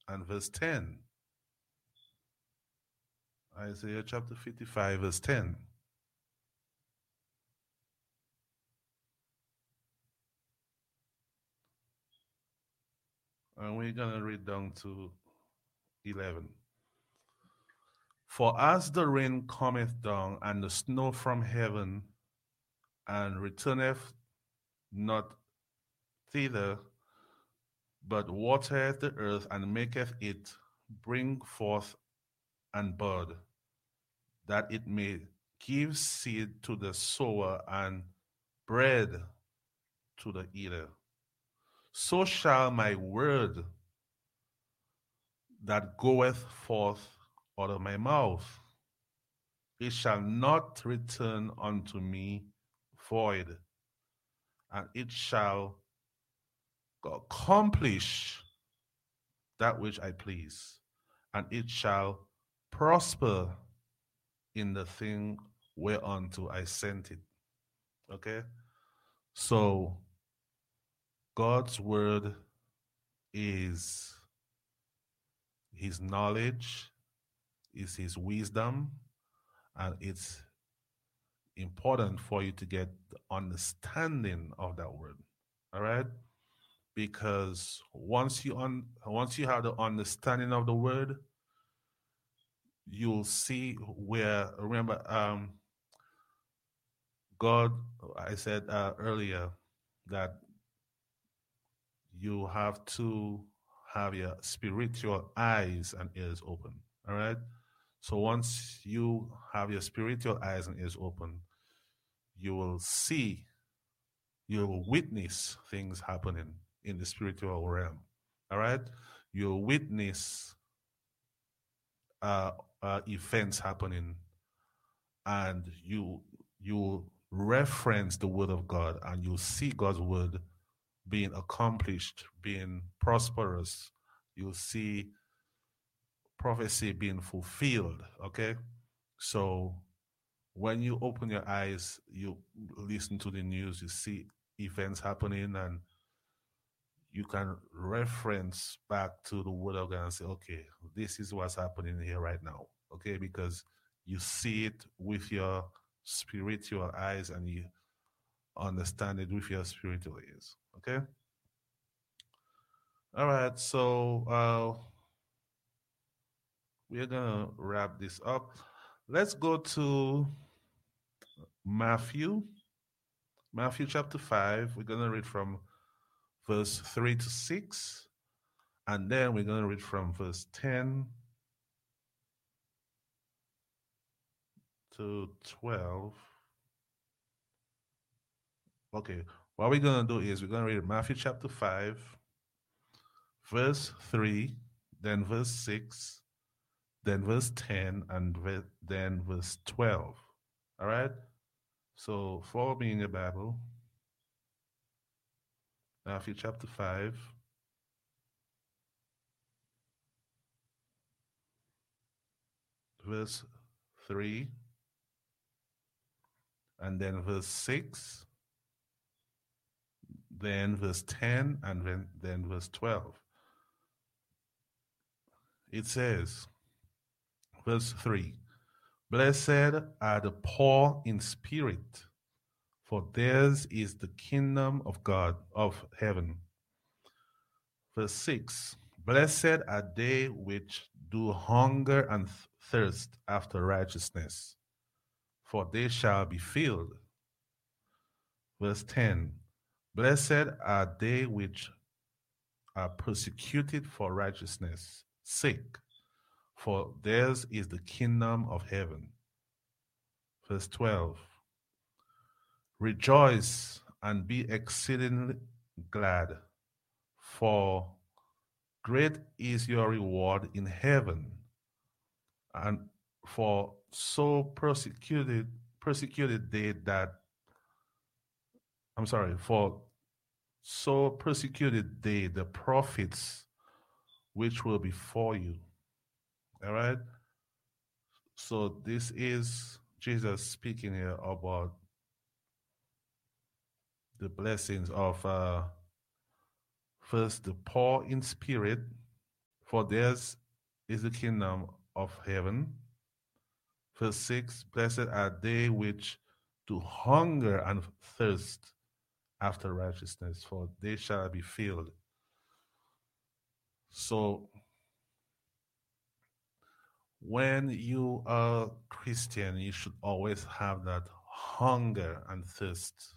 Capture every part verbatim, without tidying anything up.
and verse ten. Isaiah chapter fifty-five, verse ten. And we're going to read down to eleven. For as the rain cometh down, and the snow from heaven, and returneth not thither, but watereth the earth, and maketh it bring forth and bud, that it may give seed to the sower and bread to the eater. So shall my word that goeth forth out of my mouth, it shall not return unto me void, and it shall accomplish that which I please, and it shall prosper in the thing whereunto I sent it. Okay? So God's word is his knowledge, is his wisdom, and it's important for you to get the understanding of that word. All right? Because once you un- once you have the understanding of the word, you'll see where, remember, um, God, I said uh, earlier that you have to have your spiritual eyes and ears open. All right. So once you have your spiritual eyes and ears open, you will see, you will witness things happening in the spiritual realm. All right. You'll witness uh, uh, events happening, and you you reference the word of God, and you see God's word being accomplished, being prosperous. You'll see prophecy being fulfilled. Okay, so when you open your eyes, you listen to the news, you see events happening, and you can reference back to the word of God and say, okay, this is what's happening here right now. Okay, because you see it with your spiritual eyes and you understand it with your spiritual ears. Okay? All right, so uh, we're going to wrap this up. Let's go to Matthew, Matthew chapter five. We're going to read from verse three to six, and then we're going to read from verse ten to twelve. Okay, what we're going to do is we're going to read Matthew chapter five, verse three, then verse six, then verse ten, and ve- then verse twelve. All right? So follow me in your Bible. Matthew chapter five, verse three, and then verse six, then verse ten, and then, then verse twelve. It says, verse three, blessed are the poor in spirit, for theirs is the kingdom of God, of heaven. Verse six, blessed are they which do hunger and thirst after righteousness, for they shall be filled. Verse ten, blessed are they which are persecuted for righteousness' sake, for theirs is the kingdom of heaven. Verse twelve, rejoice and be exceedingly glad, for great is your reward in heaven. And for so persecuted persecuted they that I'm sorry, for so persecuted they the prophets which were before you. All right. So this is Jesus speaking here about the blessings of uh, first the poor in spirit, For theirs is the kingdom of heaven. Verse six, blessed are they which do hunger and thirst after righteousness, for they shall be filled. So when you are Christian, you should always have that hunger and thirst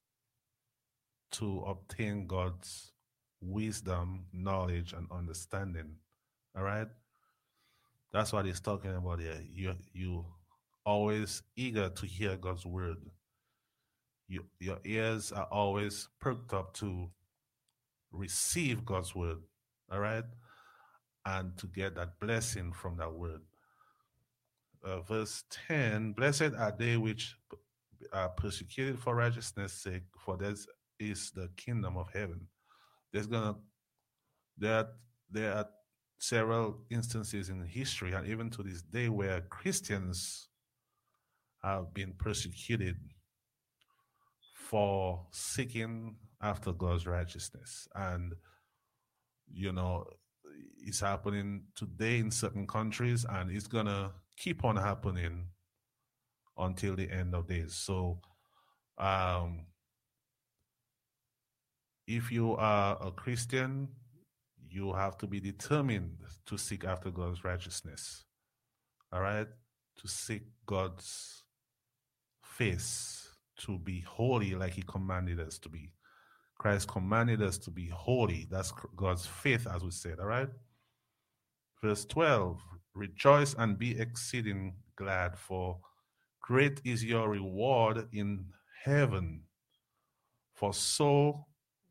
to obtain God's wisdom, knowledge, and understanding. All right? That's what he's talking about here. You you always eager to hear God's word. You, your ears are always perked up to receive God's word. All right? And to get that blessing from that word. Uh, verse ten, blessed are they which are persecuted for righteousness' sake, for this is the kingdom of heaven. There's gonna there are, there are several instances in history and even to this day where Christians have been persecuted for seeking after God's righteousness. And, you know, it's happening today in certain countries and it's going to keep on happening until the end of days. So, um, if you are a Christian, you have to be determined to seek after God's righteousness. All right? To seek God's face, to be holy like he commanded us to be. Christ commanded us to be holy. That's God's faith, as we said. All right? Verse twelve, rejoice and be exceeding glad, for great is your reward in heaven. For so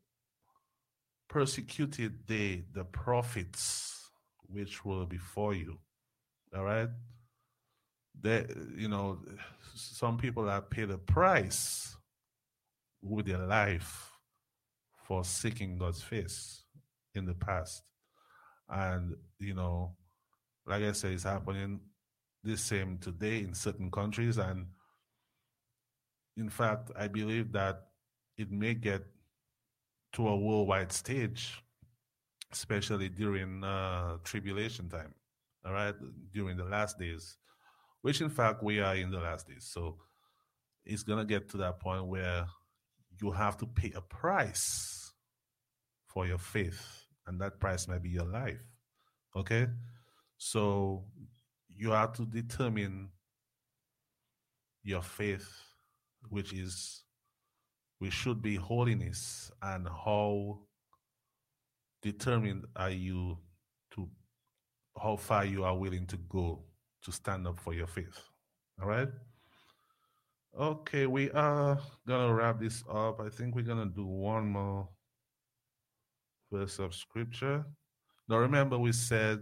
persecuted they the prophets which were before you. All right? They, you know, some people have paid a price with their life for seeking God's face in the past. And, you know, like I said, it's happening the same today in certain countries. And in fact, I believe that it may get to a worldwide stage, especially during uh, tribulation time, all right, during the last days, which in fact we are in the last days. So it's going to get to that point where you have to pay a price for your faith, and that price might be your life. Okay? So you have to determine your faith, which is, which should be holiness, and how determined are you to, how far you are willing to go to stand up for your faith. All right? Okay, we are gonna wrap this up. I think we're gonna do one more verse of scripture. Now remember, we said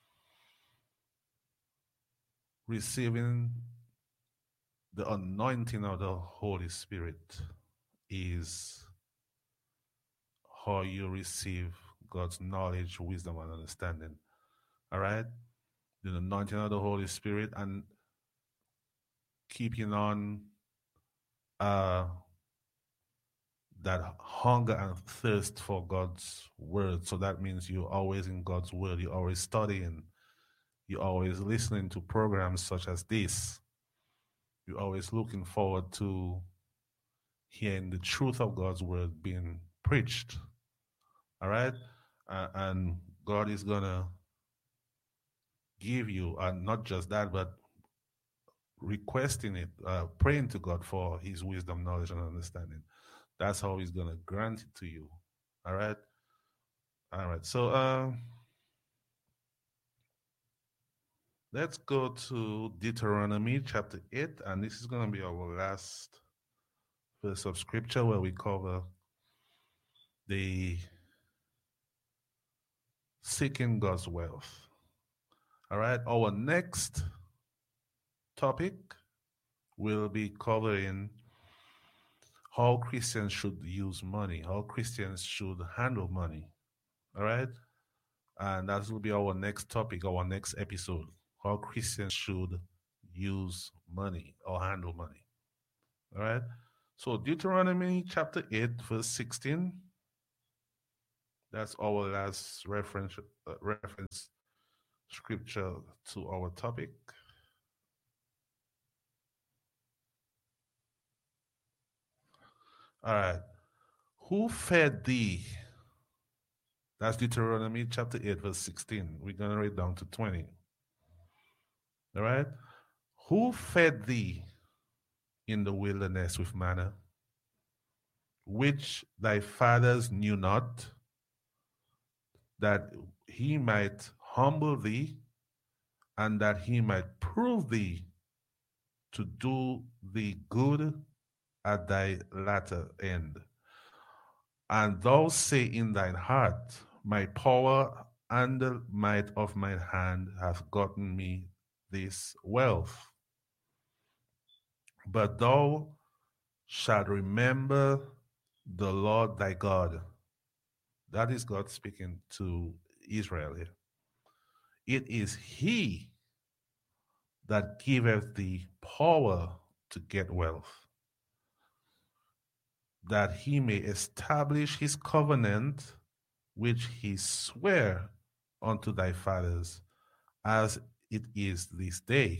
receiving the anointing of the Holy Spirit is how you receive God's knowledge, wisdom, and understanding. All right? The anointing of the Holy Spirit and keeping on uh, that hunger and thirst for God's word. So that means you're always in God's word. You're always studying. You're always listening to programs such as this. You're always looking forward to hearing the truth of God's word being preached. All right? Uh, and God is going to give you, and not just that, but requesting it, uh, praying to God for his wisdom, knowledge, and understanding. That's how he's going to grant it to you. All right? All right. So uh, let's go to Deuteronomy chapter eight, and this is going to be our last verse of scripture where we cover the seeking God's wealth. All right. Our next topic will be covering how Christians should use money, how Christians should handle money. All right. And that will be our next topic, our next episode, how Christians should use money or handle money. All right. So Deuteronomy chapter eight, verse sixteen. That's our last reference uh, reference scripture to our topic. All right. Who fed thee? That's Deuteronomy chapter eight, verse sixteen. We're going to read down to twenty. All right. Who fed thee in the wilderness with manna, which thy fathers knew not, that he might humble thee, and that he might prove thee to do thee good at thy latter end. And thou say in thine heart, my power and the might of mine hand hath gotten me this wealth. But thou shalt remember the Lord thy God. That is God speaking to Israel here. It is he that giveth thee power to get wealth, that he may establish his covenant which he sware unto thy fathers, as it is this day.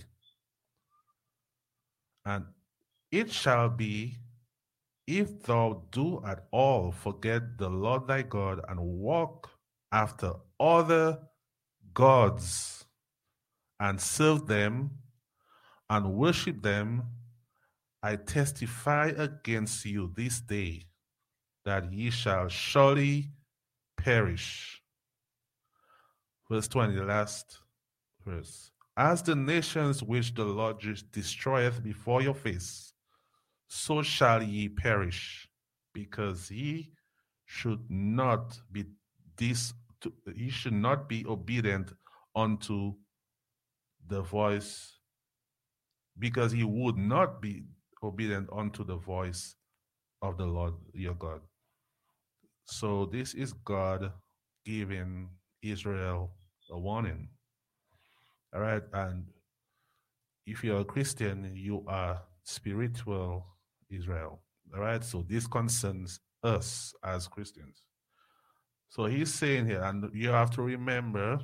And it shall be, if thou do at all forget the Lord thy God, and walk after other gods, and serve them, and worship them, I testify against you this day that ye shall surely perish. Verse twenty, the last verse. As the nations which the Lord destroyeth before your face, so shall ye perish, because ye should not be this ye should not be obedient unto the voice, because ye would not be obedient unto the voice of the Lord your God. So this is God giving Israel a warning. All right. And if you're a Christian, you are spiritual Israel. All right. So this concerns us as Christians. So he's saying here, and you have to remember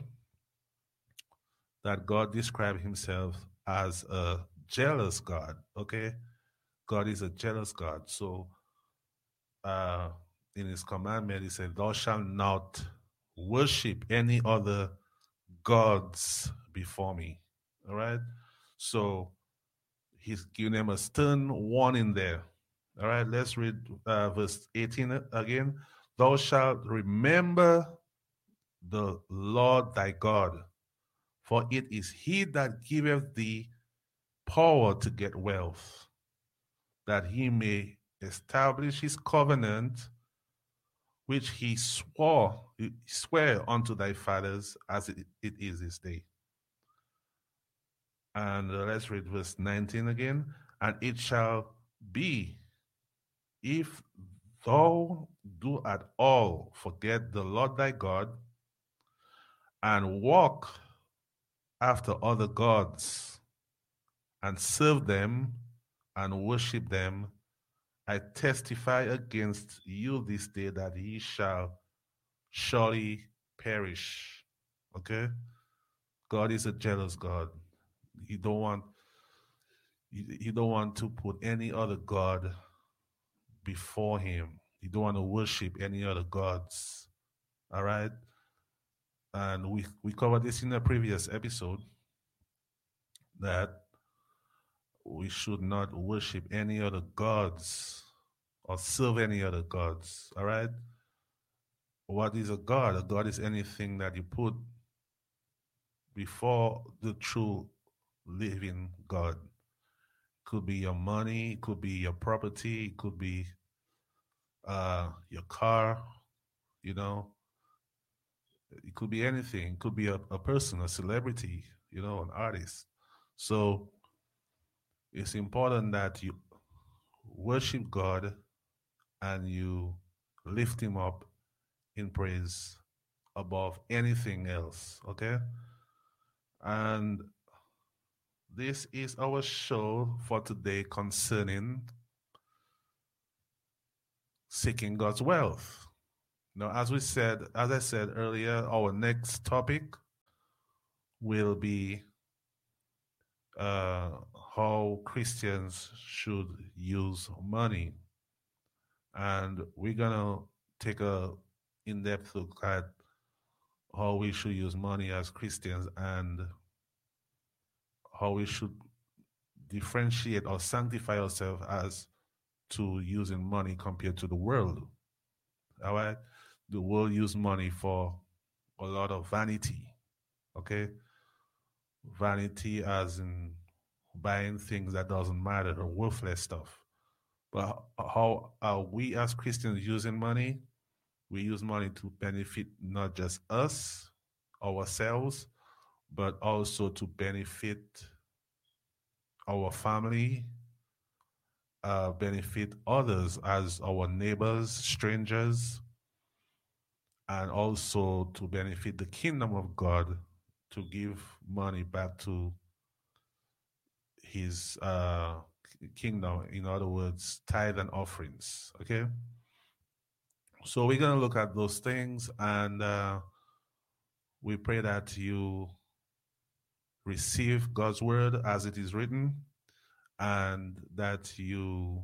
that God described himself as a jealous God. Okay. God is a jealous God. So uh, in his commandment, he said, thou shalt not worship any other gods before me. All right. So he's giving them a stern warning there. All right. Let's read uh, verse eighteen again. Thou shalt remember the Lord thy God, for it is he that giveth thee power to get wealth, that he may establish his covenant, which he swore, he swear unto thy fathers, as it, it is this day. And uh, let's read verse nineteen again. And it shall be, if thou do at all forget the Lord thy God, and walk after other gods, and serve them, and worship them, I testify against you this day that ye shall surely perish. Okay? God is a jealous God. He don't want he don't want to put any other God before him. You don't want to worship any other gods. All right? And we we covered this in a previous episode, that we should not worship any other gods or serve any other gods. All right? What is a god? A god is anything that you put before the true living God. Could be your money, it could be your property, it could be uh, your car, you know, it could be anything. It could be a, a person, a celebrity, you know, an artist. So it's important that you worship God and you lift him up in praise above anything else, okay? And this is our show for today concerning seeking God's wealth. Now, as we said, as I said earlier, our next topic will be uh, how Christians should use money. And we're gonna take a in-depth look at how we should use money as Christians and how we should differentiate or sanctify ourselves as to using money compared to the world. All right, the world use money for a lot of vanity. Okay, vanity as in buying things that doesn't matter or worthless stuff. But how are we as Christians using money? We use money to benefit not just us, ourselves, but also to benefit our family, uh, benefit others as our neighbors, strangers, and also to benefit the kingdom of God, to give money back to his uh, kingdom. In other words, tithe and offerings. Okay. So we're going to look at those things, and uh, we pray that you receive God's word as it is written, and that you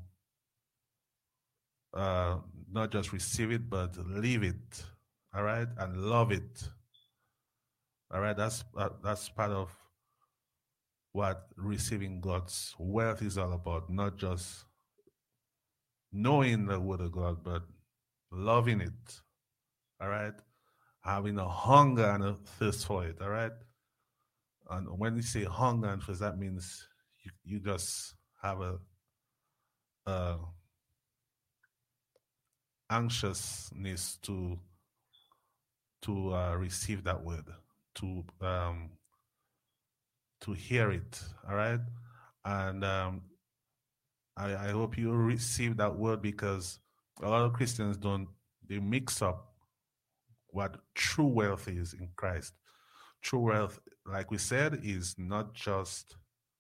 uh, not just receive it, but live it, all right, and love it. All right, that's uh, that's part of what receiving God's wealth is all about, not just knowing the word of God, but loving it, all right, having a hunger and a thirst for it, all right. And when we say hunger and thirst, that means you, you just have a, a anxiousness to to uh, receive that word, to um, to hear it, all right. And um, I, I hope you receive that word, because a lot of Christians don't, they mix up what true wealth is in Christ. True wealth, like we said, is not just,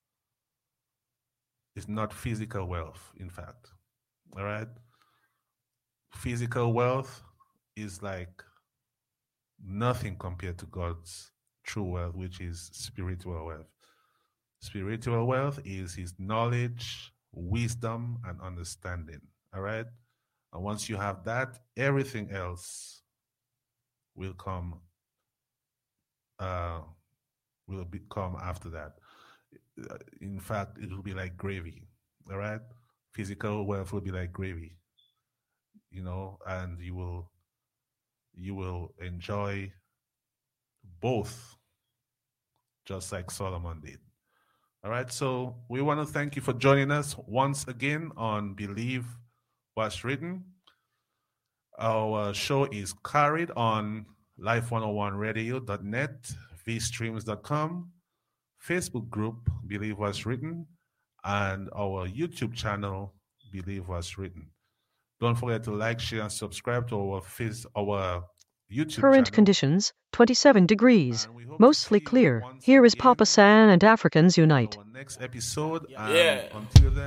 it's not physical wealth, in fact. All right? Physical wealth is like nothing compared to God's true wealth, which is spiritual wealth. Spiritual wealth is his knowledge, wisdom, and understanding. All right? And once you have that, everything else will come, uh, will become after that. In fact, it will be like gravy. All right? Physical wealth will be like gravy, you know, and you will you will enjoy both, just like Solomon did. All right, so we want to thank you for joining us once again on Believe What's Written. Our show is carried on life one oh one radio dot net, v streams dot com, Facebook group Believe What's Written, and our YouTube channel Believe What's Written. Don't forget to like, share, and subscribe to our face, our YouTube Current channel. conditions, twenty-seven degrees. Mostly clear. Here is Papa San and Africans Unite. Our next episode. Yeah. And until then.